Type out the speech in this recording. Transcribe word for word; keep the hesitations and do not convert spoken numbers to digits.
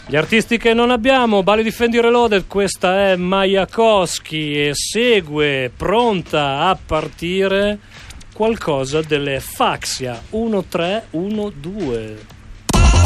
Gli artisti che non abbiamo, Bali Difendi Reloaded, questa è Majakowski e segue, pronta a partire, qualcosa delle Faxia uno tre uno due.